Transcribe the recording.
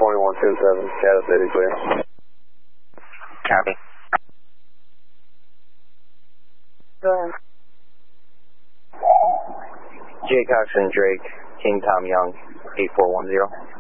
2127, status steady clear. Copy. Go ahead. Jay Cox and Drake, King Tom Young, 8410.